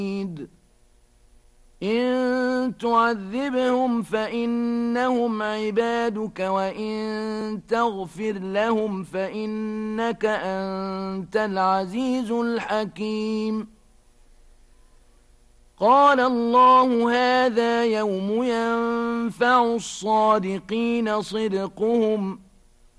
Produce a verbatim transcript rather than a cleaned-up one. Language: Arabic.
إن تعذبهم فإنهم عبادك وإن تغفر لهم فإنك أنت العزيز الحكيم. قال الله هذا يوم ينفع الصادقين صدقهم